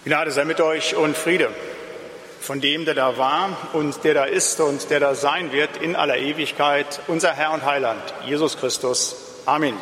Gnade sei mit euch und Friede von dem, der da war und der da ist und der da sein wird in aller Ewigkeit, unser Herr und Heiland, Jesus Christus. Amen.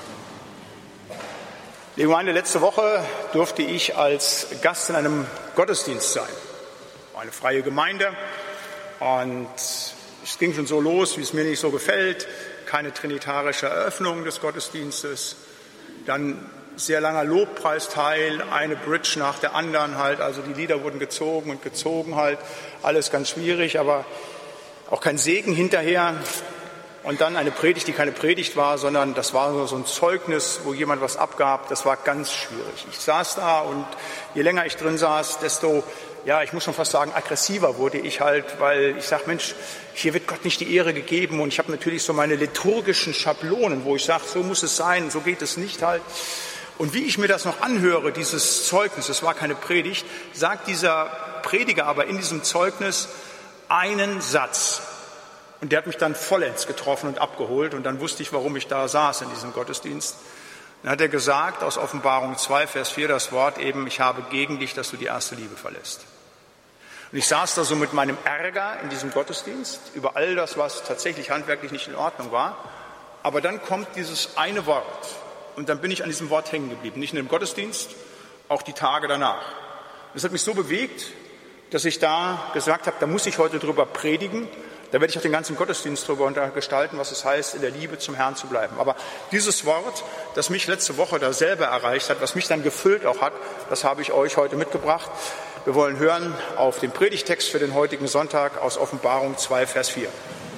Liebe Gemeinde, letzte Woche durfte ich als Gast in einem Gottesdienst sein. Eine freie Gemeinde und es ging schon so los, wie es mir nicht so gefällt. Keine trinitarische Eröffnung des Gottesdienstes, dann sehr langer Lobpreisteil, eine Bridge nach der anderen halt, also die Lieder wurden gezogen und gezogen halt, alles ganz schwierig, aber auch kein Segen hinterher. Und dann eine Predigt, die keine Predigt war, sondern das war so ein Zeugnis, wo jemand was abgab, das war ganz schwierig. Ich saß da und je länger ich drin saß, desto, ich muss schon fast sagen, aggressiver wurde ich halt, weil ich sage, Mensch, hier wird Gott nicht die Ehre gegeben und ich habe natürlich so meine liturgischen Schablonen, wo ich sage, so muss es sein, so geht es nicht halt. Und wie ich mir das noch anhöre, dieses Zeugnis, es war keine Predigt, sagt dieser Prediger aber in diesem Zeugnis einen Satz. Und der hat mich dann vollends getroffen und abgeholt. Und dann wusste ich, warum ich da saß in diesem Gottesdienst. Dann hat er gesagt, aus Offenbarung 2, Vers 4, das Wort eben, ich habe gegen dich, dass du die erste Liebe verlässt. Und ich saß da so mit meinem Ärger in diesem Gottesdienst über all das, was tatsächlich handwerklich nicht in Ordnung war. Aber dann kommt dieses eine Wort. Und dann bin ich an diesem Wort hängen geblieben. Nicht nur im Gottesdienst, auch die Tage danach. Das hat mich so bewegt, dass ich da gesagt habe, da muss ich heute drüber predigen. Da werde ich auch den ganzen Gottesdienst drüber gestalten, was es heißt, in der Liebe zum Herrn zu bleiben. Aber dieses Wort, das mich letzte Woche da selber erreicht hat, was mich dann gefüllt auch hat, das habe ich euch heute mitgebracht. Wir wollen hören auf den Predigtext für den heutigen Sonntag aus Offenbarung 2, Vers 4.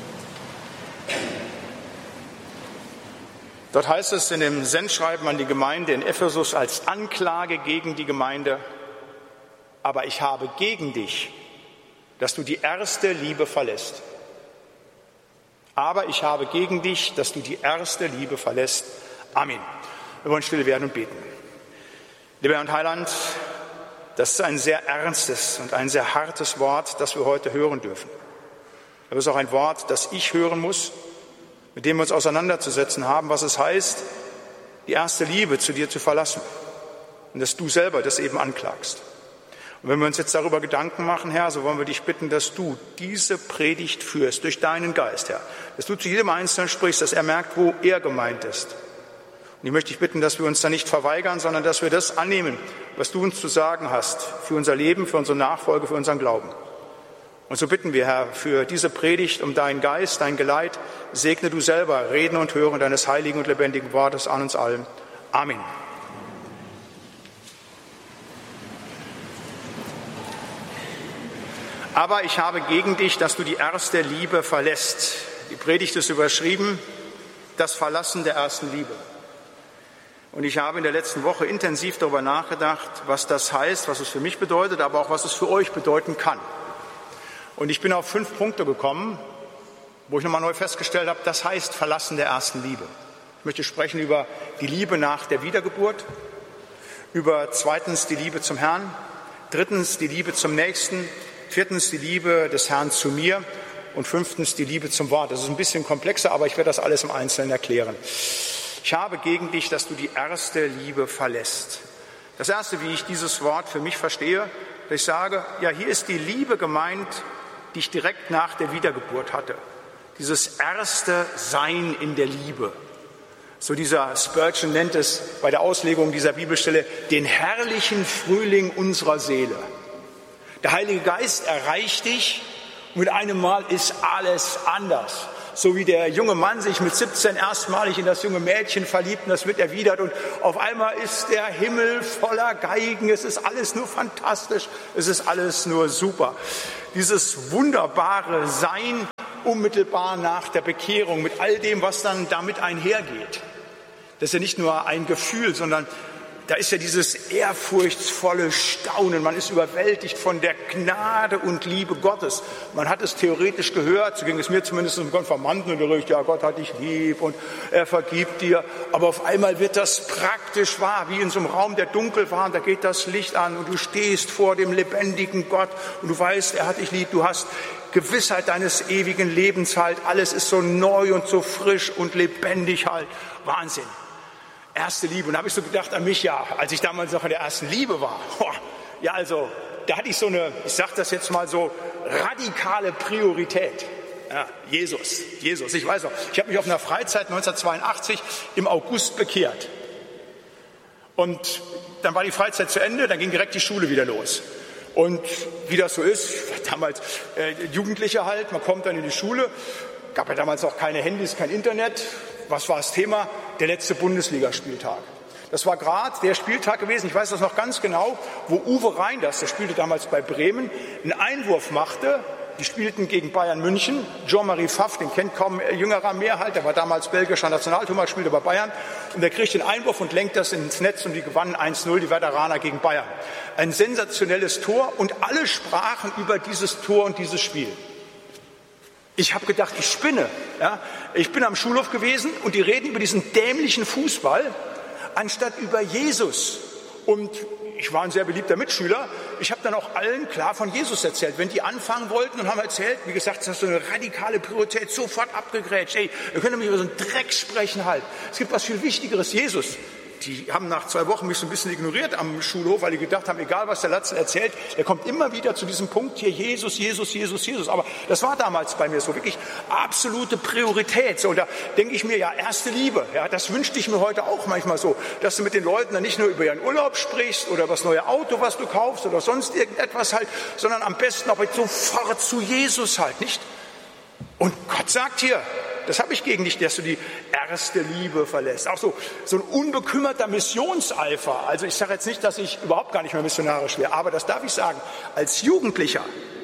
Dort heißt es in dem Sendschreiben an die Gemeinde in Ephesus als Anklage gegen die Gemeinde: Aber ich habe gegen dich, dass du die erste Liebe verlässt. Aber ich habe gegen dich, dass du die erste Liebe verlässt. Amen. Wir wollen still werden und beten. Lieber Herr und Heiland, das ist ein sehr ernstes und ein sehr hartes Wort, das wir heute hören dürfen. Aber es ist auch ein Wort, das ich hören muss, mit dem wir uns auseinanderzusetzen haben, was es heißt, die erste Liebe zu dir zu verlassen. Und dass du selber das eben anklagst. Und wenn wir uns jetzt darüber Gedanken machen, Herr, so wollen wir dich bitten, dass du diese Predigt führst durch deinen Geist, Herr. Dass du zu jedem Einzelnen sprichst, dass er merkt, wo er gemeint ist. Und ich möchte dich bitten, dass wir uns da nicht verweigern, sondern dass wir das annehmen, was du uns zu sagen hast, für unser Leben, für unsere Nachfolge, für unseren Glauben. Und so bitten wir, Herr, für diese Predigt um deinen Geist, dein Geleit. Segne du selber Reden und Hören deines heiligen und lebendigen Wortes an uns allen. Amen. Aber ich habe gegen dich, dass du die erste Liebe verlässt. Die Predigt ist überschrieben, das Verlassen der ersten Liebe. Und ich habe in der letzten Woche intensiv darüber nachgedacht, was das heißt, was es für mich bedeutet, aber auch was es für euch bedeuten kann. Und ich bin auf 5 Punkte gekommen, wo ich nochmal neu festgestellt habe, das heißt Verlassen der ersten Liebe. Ich möchte sprechen über die Liebe nach der Wiedergeburt, über 2. die Liebe zum Herrn, 3. die Liebe zum Nächsten, 4. die Liebe des Herrn zu mir und 5. die Liebe zum Wort. Das ist ein bisschen komplexer, aber ich werde das alles im Einzelnen erklären. Ich habe gegen dich, dass du die erste Liebe verlässt. Das Erste, wie ich dieses Wort für mich verstehe, dass ich sage, ja, hier ist die Liebe gemeint, die ich direkt nach der Wiedergeburt hatte. Dieses erste Sein in der Liebe. So dieser Spurgeon nennt es bei der Auslegung dieser Bibelstelle den herrlichen Frühling unserer Seele. Der Heilige Geist erreicht dich und mit einem Mal ist alles anders. So wie der junge Mann sich mit 17 erstmalig in das junge Mädchen verliebt und das wird erwidert und auf einmal ist der Himmel voller Geigen, es ist alles nur fantastisch, es ist alles nur super. Dieses wunderbare Sein unmittelbar nach der Bekehrung mit all dem, was dann damit einhergeht. Das ist ja nicht nur ein Gefühl, sondern da ist ja dieses ehrfurchtsvolle Staunen. Man ist überwältigt von der Gnade und Liebe Gottes. Man hat es theoretisch gehört, so ging es mir zumindest im Konfirmandenunterricht, ja, Gott hat dich lieb und er vergibt dir. Aber auf einmal wird das praktisch wahr, wie in so einem Raum, der dunkel war, und da geht das Licht an und du stehst vor dem lebendigen Gott und du weißt, er hat dich lieb, du hast Gewissheit deines ewigen Lebens halt. Alles ist so neu und so frisch und lebendig halt. Wahnsinn. Erste Liebe. Und da habe ich so gedacht an mich, ja, als ich damals noch in der ersten Liebe war. Ja, also da hatte ich so eine, ich sage das jetzt mal so, radikale Priorität. Ja, Jesus. Ich weiß noch, ich habe mich auf einer Freizeit 1982 im August bekehrt. Und dann war die Freizeit zu Ende, dann ging direkt die Schule wieder los. Und wie das so ist, damals Jugendliche halt, man kommt dann in die Schule, gab ja damals auch keine Handys, kein Internet. Was war das Thema? Der letzte Bundesligaspieltag. Das war gerade der Spieltag gewesen, ich weiß das noch ganz genau, wo Uwe Reinders, der spielte damals bei Bremen, einen Einwurf machte. Die spielten gegen Bayern München. Jean-Marie Pfaff, den kennt kaum jüngerer mehr halt, der war damals belgischer Nationaltorwart, spielte bei Bayern. Und der kriegt den Einwurf und lenkt das ins Netz und die gewannen 1-0, die Werderaner gegen Bayern. Ein sensationelles Tor und alle sprachen über dieses Tor und dieses Spiel. Ich habe gedacht, ich spinne. Ja? Ich bin am Schulhof gewesen und die reden über diesen dämlichen Fußball, anstatt über Jesus. Und ich war ein sehr beliebter Mitschüler. Ich habe dann auch allen klar von Jesus erzählt. Wenn die anfangen wollten und haben erzählt, wie gesagt, das ist so eine radikale Priorität, sofort abgegrätscht. Ey, wir können nämlich über so einen Dreck sprechen halt. Es gibt was viel Wichtigeres, Jesus. Die haben nach 2 Wochen mich so ein bisschen ignoriert am Schulhof, weil die gedacht haben, egal was der Latzel erzählt, er kommt immer wieder zu diesem Punkt hier, Jesus. Aber das war damals bei mir so wirklich absolute Priorität. So, und da denke ich mir, ja, erste Liebe, ja, das wünschte ich mir heute auch manchmal so, dass du mit den Leuten dann nicht nur über ihren Urlaub sprichst oder das neue Auto, was du kaufst oder sonst irgendetwas halt, sondern am besten auch sofort zu Jesus halt, nicht? Und Gott sagt hier, das habe ich gegen dich, dass du die erste Liebe verlässt. Auch so ein unbekümmerter Missionseifer. Also ich sage jetzt nicht, dass ich überhaupt gar nicht mehr missionarisch wäre, aber das darf ich sagen. Als Jugendlicher,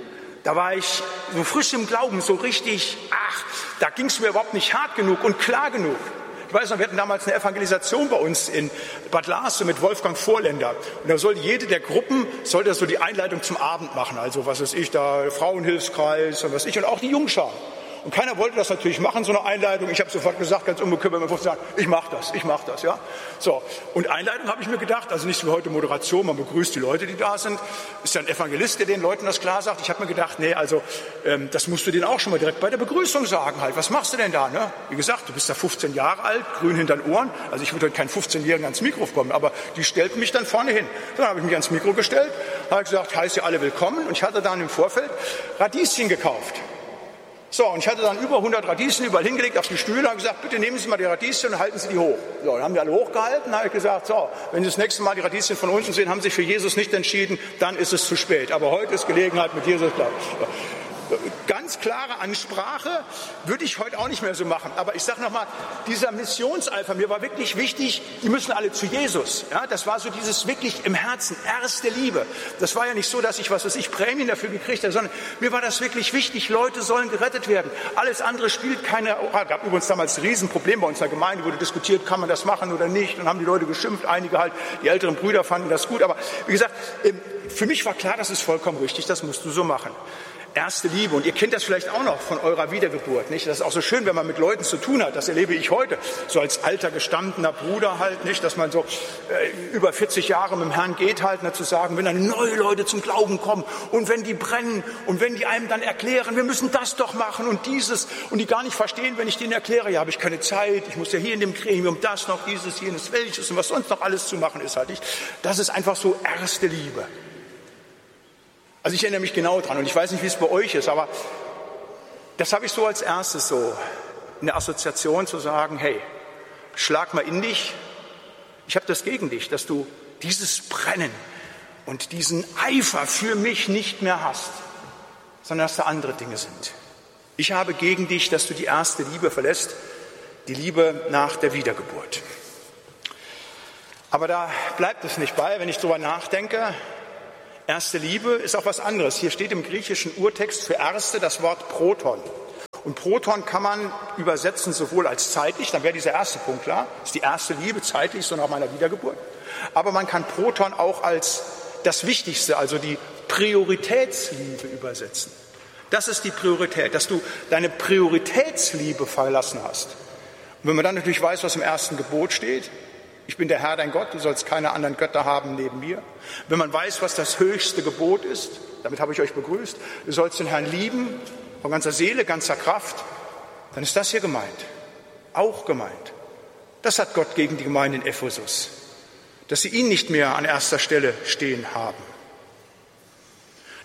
da war ich so frisch im Glauben, so richtig, da ging es mir überhaupt nicht hart genug und klar genug. Ich weiß noch, wir hatten damals eine Evangelisation bei uns in Bad Lasse mit Wolfgang Vorländer. Und da sollte jede der Gruppen, sollte so die Einleitung zum Abend machen. Also was weiß ich, da Frauenhilfskreis und was ich und auch die Jungschar. Und keiner wollte das natürlich machen, so eine Einleitung. Ich habe sofort gesagt, ganz unbekümmert, ich mache das, ja. So, und Einleitung habe ich mir gedacht, also nicht so wie heute Moderation, man begrüßt die Leute, die da sind. Ist ja ein Evangelist, der den Leuten das klar sagt. Ich habe mir gedacht, nee, also das musst du denen auch schon mal direkt bei der Begrüßung sagen halt. Was machst du denn da, ne? Wie gesagt, du bist da 15 Jahre alt, grün hinter den Ohren. Also ich würde heute keinen 15-Jährigen ans Mikro kommen, aber die stellten mich dann vorne hin. Dann habe ich mich ans Mikro gestellt, habe gesagt, heißt ihr alle willkommen. Und ich hatte dann im Vorfeld Radieschen gekauft. So, und ich hatte dann über 100 Radieschen überall hingelegt auf die Stühle und gesagt, bitte nehmen Sie mal die Radieschen und halten Sie die hoch. So, dann haben die alle hochgehalten, habe ich gesagt, so, wenn Sie das nächste Mal die Radieschen von unten sehen, haben Sie sich für Jesus nicht entschieden, dann ist es zu spät. Aber heute ist Gelegenheit, mit Jesus bleiben. So. Ganz klare Ansprache würde ich heute auch nicht mehr so machen. Aber ich sage nochmal, dieser Missionseifer, mir war wirklich wichtig, die müssen alle zu Jesus. Ja, das war so dieses wirklich im Herzen, erste Liebe. Das war ja nicht so, dass ich, Prämien dafür gekriegt habe, sondern mir war das wirklich wichtig, Leute sollen gerettet werden. Alles andere spielt keine Rolle. Es gab übrigens damals ein Riesenproblem bei uns in der Gemeinde, wurde diskutiert, kann man das machen oder nicht. Und haben die Leute geschimpft, einige halt, die älteren Brüder fanden das gut. Aber wie gesagt, für mich war klar, das ist vollkommen richtig, das musst du so machen. Erste Liebe. Und ihr kennt das vielleicht auch noch von eurer Wiedergeburt, nicht? Das ist auch so schön, wenn man mit Leuten zu tun hat. Das erlebe ich heute. So als alter, gestandener Bruder halt, nicht? Dass man so über 40 Jahre mit dem Herrn geht halt, zu sagen, wenn dann neue Leute zum Glauben kommen und wenn die brennen und wenn die einem dann erklären, wir müssen das doch machen und dieses und die gar nicht verstehen, wenn ich denen erkläre, ja, habe ich keine Zeit, ich muss ja hier in dem Gremium das noch, dieses, jenes, welches und was sonst noch alles zu machen ist halt, nicht? Das ist einfach so erste Liebe. Also ich erinnere mich genau dran und ich weiß nicht, wie es bei euch ist, aber das habe ich so als erstes so in der Assoziation zu sagen, hey, schlag mal in dich, ich habe das gegen dich, dass du dieses Brennen und diesen Eifer für mich nicht mehr hast, sondern dass da andere Dinge sind. Ich habe gegen dich, dass du die erste Liebe verlässt, die Liebe nach der Wiedergeburt. Aber da bleibt es nicht bei, wenn ich drüber nachdenke. Erste Liebe ist auch was anderes. Hier steht im griechischen Urtext für Erste das Wort Proton. Und Proton kann man übersetzen sowohl als zeitlich, dann wäre dieser erste Punkt klar, ist die erste Liebe zeitlich, so nach meiner Wiedergeburt. Aber man kann Proton auch als das Wichtigste, also die Prioritätsliebe übersetzen. Das ist die Priorität, dass du deine Prioritätsliebe verlassen hast. Und wenn man dann natürlich weiß, was im ersten Gebot steht, ich bin der Herr, dein Gott, du sollst keine anderen Götter haben neben mir. Wenn man weiß, was das höchste Gebot ist, damit habe ich euch begrüßt, du sollst den Herrn lieben, von ganzer Seele, ganzer Kraft, dann ist das hier gemeint, auch gemeint. Das hat Gott gegen die Gemeinde in Ephesus, dass sie ihn nicht mehr an erster Stelle stehen haben.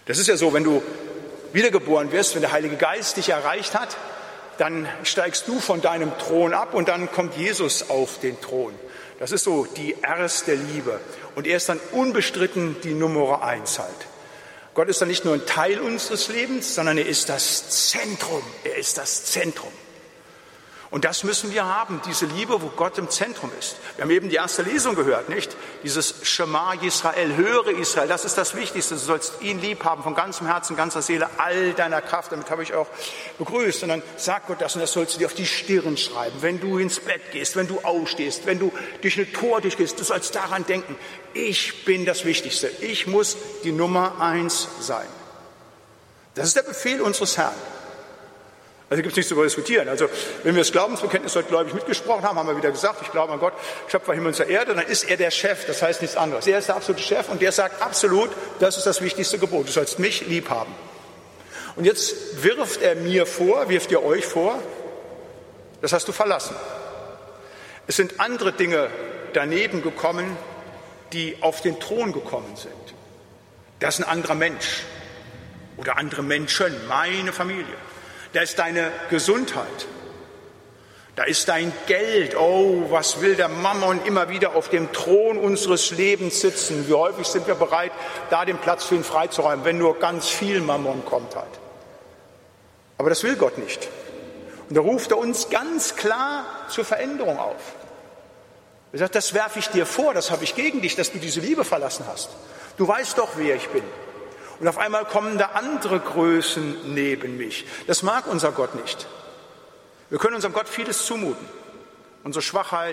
Das ist ja so, wenn du wiedergeboren wirst, wenn der Heilige Geist dich erreicht hat, dann steigst du von deinem Thron ab und dann kommt Jesus auf den Thron. Das ist so die erste Liebe. Und er ist dann unbestritten die Nummer 1 halt. Gott ist dann nicht nur ein Teil unseres Lebens, sondern er ist das Zentrum. Er ist das Zentrum. Und das müssen wir haben, diese Liebe, wo Gott im Zentrum ist. Wir haben eben die erste Lesung gehört, nicht? Dieses Schema Israel, höre Israel, das ist das Wichtigste. Du sollst ihn lieb haben von ganzem Herzen, ganzer Seele, all deiner Kraft. Damit habe ich auch begrüßt. Und dann sagt Gott das und das sollst du dir auf die Stirn schreiben. Wenn du ins Bett gehst, wenn du aufstehst, wenn du durch eine Tor durchgehst, du sollst daran denken, ich bin das Wichtigste. Ich muss die Nummer 1 sein. Das ist der Befehl unseres Herrn. Also gibt es nichts zu diskutieren. Also wenn wir das Glaubensbekenntnis heute gläubig mitgesprochen haben, haben wir wieder gesagt, ich glaube an Gott, Schöpfer Himmel und der Erde, dann ist er der Chef, das heißt nichts anderes. Er ist der absolute Chef und der sagt absolut, das ist das wichtigste Gebot, du sollst mich lieb haben. Und jetzt wirft ihr euch vor, das hast du verlassen. Es sind andere Dinge daneben gekommen, die auf den Thron gekommen sind. Das ist ein anderer Mensch oder andere Menschen, meine Familie. Da ist deine Gesundheit, da ist dein Geld. Oh, was will der Mammon immer wieder auf dem Thron unseres Lebens sitzen? Wie häufig sind wir bereit, da den Platz für ihn freizuräumen, wenn nur ganz viel Mammon kommt halt. Aber das will Gott nicht. Und da ruft er uns ganz klar zur Veränderung auf. Er sagt, das werfe ich dir vor, das habe ich gegen dich, dass du diese Liebe verlassen hast. Du weißt doch, wer ich bin. Und auf einmal kommen da andere Größen neben mich. Das mag unser Gott nicht. Wir können unserem Gott vieles zumuten. Unsere Schwachheit,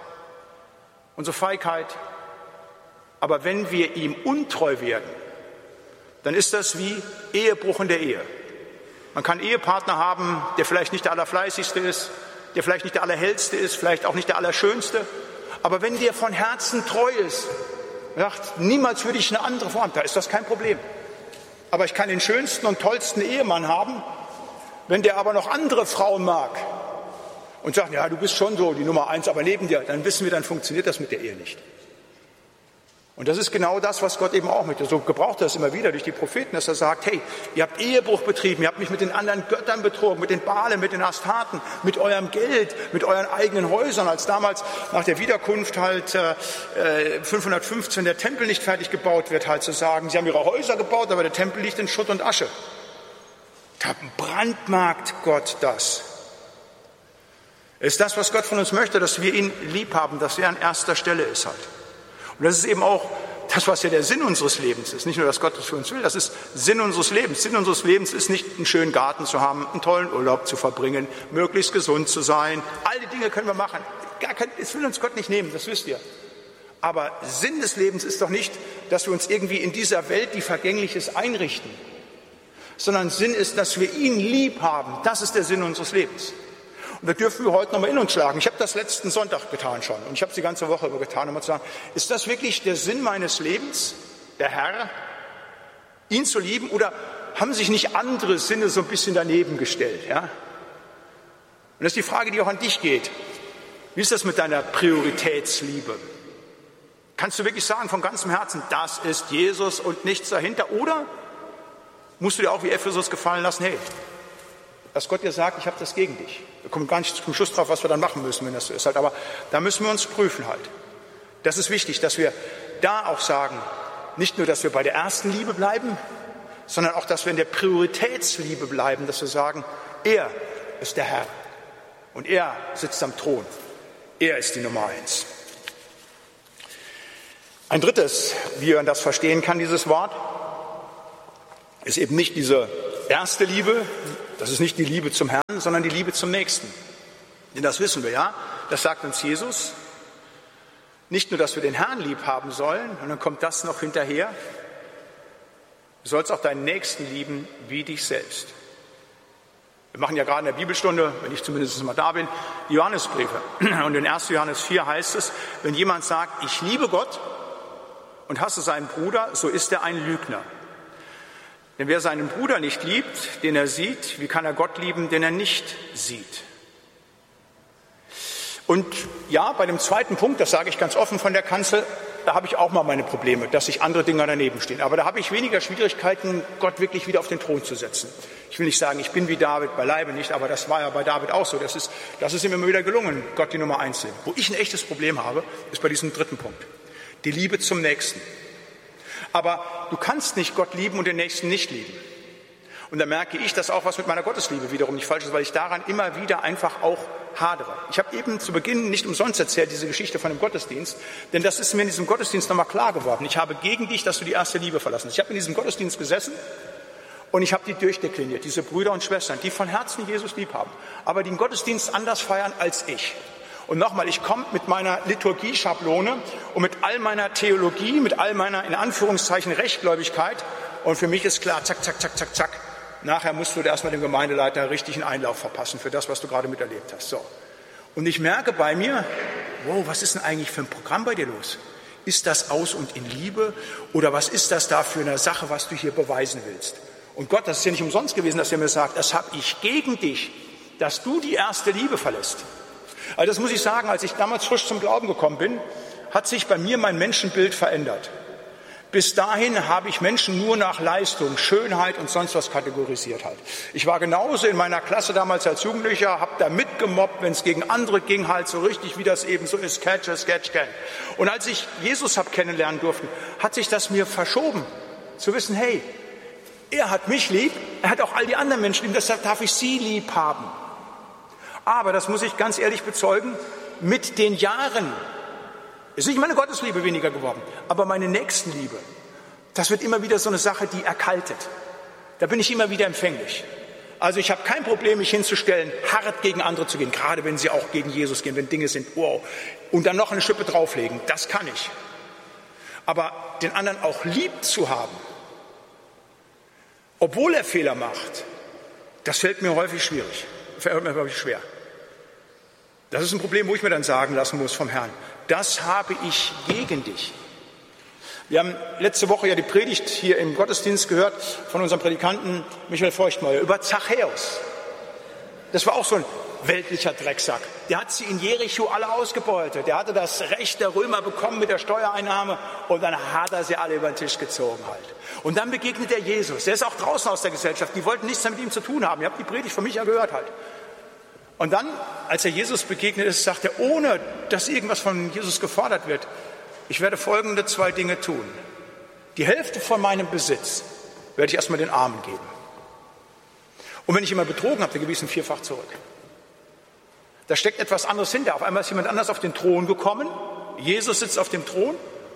unsere Feigheit. Aber wenn wir ihm untreu werden, dann ist das wie Ehebruch in der Ehe. Man kann einen Ehepartner haben, der vielleicht nicht der Allerfleißigste ist, der vielleicht nicht der Allerhellste ist, vielleicht auch nicht der Allerschönste. Aber wenn der von Herzen treu ist, sagt, niemals würde ich eine andere Form, da ist das kein Problem. Aber ich kann den schönsten und tollsten Ehemann haben, wenn der aber noch andere Frauen mag und sagt, ja, du bist schon so die Nummer 1, aber neben dir, dann wissen wir, dann funktioniert das mit der Ehe nicht. Und das ist genau das, was Gott eben auch möchte. So gebraucht er es immer wieder durch die Propheten, dass er sagt, hey, ihr habt Ehebruch betrieben, ihr habt mich mit den anderen Göttern betrogen, mit den Baalen, mit den Astarten, mit eurem Geld, mit euren eigenen Häusern. Als damals nach der Wiederkunft halt 515 der Tempel nicht fertig gebaut wird, halt zu sagen, sie haben ihre Häuser gebaut, aber der Tempel liegt in Schutt und Asche. Da brandmarkt Gott das. Es ist das, was Gott von uns möchte, dass wir ihn lieb haben, dass er an erster Stelle ist halt. Und das ist eben auch das, was ja der Sinn unseres Lebens ist. Nicht nur, dass Gott das für uns will, das ist Sinn unseres Lebens. Sinn unseres Lebens ist nicht, einen schönen Garten zu haben, einen tollen Urlaub zu verbringen, möglichst gesund zu sein. All die Dinge können wir machen. Es will uns Gott nicht nehmen, das wisst ihr. Aber Sinn des Lebens ist doch nicht, dass wir uns irgendwie in dieser Welt, die vergänglich ist, einrichten. Sondern Sinn ist, dass wir ihn lieb haben. Das ist der Sinn unseres Lebens. Und da dürfen wir heute nochmal in uns schlagen. Ich habe das letzten Sonntag getan schon und ich habe es die ganze Woche über getan, um mal zu sagen, ist das wirklich der Sinn meines Lebens, der Herr, ihn zu lieben, oder haben sich nicht andere Sinne so ein bisschen daneben gestellt? Ja? Und das ist die Frage, die auch an dich geht. Wie ist das mit deiner Prioritätsliebe? Kannst du wirklich sagen von ganzem Herzen, das ist Jesus und nichts dahinter? Oder musst du dir auch wie Ephesus gefallen lassen, hey, dass Gott dir sagt, ich habe das gegen dich. Wir kommen gar nicht zum Schluss drauf, was wir dann machen müssen, wenn das so ist. Aber da müssen wir uns prüfen halt. Das ist wichtig, dass wir da auch sagen, nicht nur, dass wir bei der ersten Liebe bleiben, sondern auch, dass wir in der Prioritätsliebe bleiben, dass wir sagen, er ist der Herr und er sitzt am Thron. Er ist die Nummer 1. Ein drittes, wie man das verstehen kann, dieses Wort, ist eben nicht diese erste Liebe, das ist nicht die Liebe zum Herrn, sondern die Liebe zum Nächsten. Denn das wissen wir ja, das sagt uns Jesus. Nicht nur, dass wir den Herrn lieb haben sollen, und dann kommt das noch hinterher. Du sollst auch deinen Nächsten lieben wie dich selbst. Wir machen ja gerade in der Bibelstunde, wenn ich zumindest mal da bin, die Johannesbriefe. Und in 1. Johannes 4 heißt es, wenn jemand sagt, ich liebe Gott und hasse seinen Bruder, so ist er ein Lügner. Denn wer seinen Bruder nicht liebt, den er sieht, wie kann er Gott lieben, den er nicht sieht? Und ja, bei dem zweiten Punkt, das sage ich ganz offen von der Kanzel, da habe ich auch mal meine Probleme, dass sich andere Dinge daneben stehen. Aber da habe ich weniger Schwierigkeiten, Gott wirklich wieder auf den Thron zu setzen. Ich will nicht sagen, ich bin wie David, beileibe nicht, aber das war ja bei David auch so. Das ist ihm immer wieder gelungen, Gott die Nummer 1 zu nehmen. Wo ich ein echtes Problem habe, ist bei diesem dritten Punkt. Die Liebe zum Nächsten. Aber du kannst nicht Gott lieben und den Nächsten nicht lieben. Und da merke ich, dass auch was mit meiner Gottesliebe wiederum nicht falsch ist, weil ich daran immer wieder einfach auch hadere. Ich habe eben zu Beginn nicht umsonst erzählt, diese Geschichte von dem Gottesdienst, denn das ist mir in diesem Gottesdienst nochmal klar geworden. Ich habe gegen dich, dass du die erste Liebe verlassen hast. Ich habe in diesem Gottesdienst gesessen und ich habe die durchdekliniert, diese Brüder und Schwestern, die von Herzen Jesus lieb haben, aber die den Gottesdienst anders feiern als ich. Und nochmal, ich komme mit meiner Liturgie-Schablone und mit all meiner Theologie, mit all meiner, in Anführungszeichen, Rechtgläubigkeit. Und für mich ist klar, zack, zack, zack, zack, zack. Nachher musst du erstmal dem Gemeindeleiter richtig einen Einlauf verpassen für das, was du gerade miterlebt hast. So. Und ich merke bei mir, wow, was ist denn eigentlich für ein Programm bei dir los? Ist das aus und in Liebe? Oder was ist das da für eine Sache, was du hier beweisen willst? Und Gott, das ist ja nicht umsonst gewesen, dass er mir sagt, das habe ich gegen dich, dass du die erste Liebe verlässt. Also das muss ich sagen, als ich damals frisch zum Glauben gekommen bin, hat sich bei mir mein Menschenbild verändert. Bis dahin habe ich Menschen nur nach Leistung, Schönheit und sonst was kategorisiert halt. Ich war genauso in meiner Klasse damals als Jugendlicher, habe da mitgemobbt, wenn es gegen andere ging, halt so richtig, wie das eben so ist, catch, can. Und als ich Jesus habe kennenlernen durften, hat sich das mir verschoben, zu wissen, hey, er hat mich lieb, er hat auch all die anderen Menschen lieb, deshalb darf ich sie lieb haben. Aber, das muss ich ganz ehrlich bezeugen, mit den Jahren ist nicht meine Gottesliebe weniger geworden, aber meine Nächstenliebe, das wird immer wieder so eine Sache, die erkaltet. Da bin ich immer wieder empfänglich. Also ich habe kein Problem, mich hinzustellen, hart gegen andere zu gehen, gerade wenn sie auch gegen Jesus gehen, wenn Dinge sind, wow, und dann noch eine Schippe drauflegen, das kann ich. Aber den anderen auch lieb zu haben, obwohl er Fehler macht, das fällt mir häufig schwer. Das ist ein Problem, wo ich mir dann sagen lassen muss vom Herrn, das habe ich gegen dich. Wir haben letzte Woche ja die Predigt hier im Gottesdienst gehört von unserem Predikanten Michael Feuchtmeier über Zachäus. Das war auch so ein weltlicher Drecksack. Der hat sie in Jericho alle ausgebeutet. Der hatte das Recht der Römer bekommen mit der Steuereinnahme und dann hat er sie alle über den Tisch gezogen halt. Und dann begegnet er Jesus. Der ist auch draußen aus der Gesellschaft. Die wollten nichts mehr mit ihm zu tun haben. Ihr habt die Predigt von Micha gehört halt. Und dann, als er Jesus begegnet ist, sagt er, ohne dass irgendwas von Jesus gefordert wird, ich werde folgende 2 Dinge tun. Die Hälfte von meinem Besitz werde ich erstmal den Armen geben. Und wenn ich jemand betrogen habe, dann gebe ich es ihm 4-fach zurück. Da steckt etwas anderes hinter. Auf einmal ist jemand anders auf den Thron gekommen. Jesus sitzt auf dem Thron.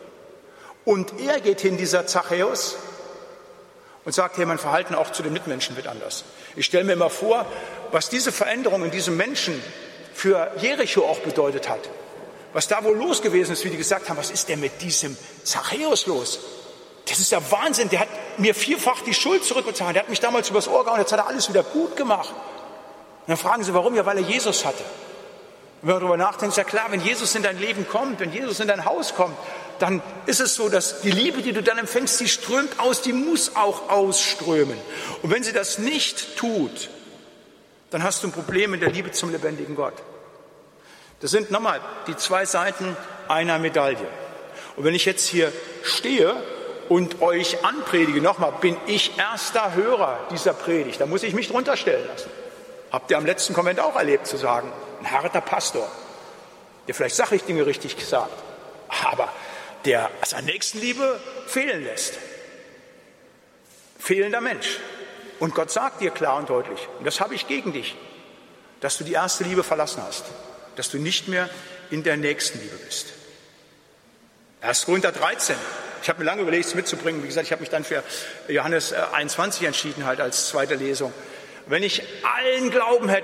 Und er geht hin, dieser Zachäus, und sagt, hey, mein Verhalten auch zu den Mitmenschen wird anders. Ich stelle mir immer vor, was diese Veränderung in diesem Menschen für Jericho auch bedeutet hat. Was da wohl los gewesen ist, wie die gesagt haben, was ist denn mit diesem Zachäus los? Das ist der Wahnsinn, der hat mir 4-fach die Schuld zurückbezahlt. Der hat mich damals übers Ohr gehauen, jetzt hat er alles wieder gut gemacht. Und dann fragen sie, warum? Ja, weil er Jesus hatte. Und wenn man darüber nachdenkt, ist ja klar, wenn Jesus in dein Leben kommt, wenn Jesus in dein Haus kommt, dann ist es so, dass die Liebe, die du dann empfängst, die strömt aus, die muss auch ausströmen. Und wenn sie das nicht tut, dann hast du ein Problem in der Liebe zum lebendigen Gott. Das sind nochmal die 2 Seiten einer Medaille. Und wenn ich jetzt hier stehe und euch anpredige, nochmal, bin ich erster Hörer dieser Predigt. Da muss ich mich drunter stellen lassen. Habt ihr am letzten Konvent auch erlebt, zu sagen, ein harter Pastor, der vielleicht sachlich Dinge richtig sagt, aber der seine Nächstenliebe fehlen lässt. Fehlender Mensch. Und Gott sagt dir klar und deutlich, und das habe ich gegen dich, dass du die erste Liebe verlassen hast, dass du nicht mehr in der Nächstenliebe bist. 1. Korinther 13. Ich habe mir lange überlegt, es mitzubringen. Wie gesagt, ich habe mich dann für Johannes 21 entschieden, halt als zweite Lesung. Wenn ich allen Glauben hätte,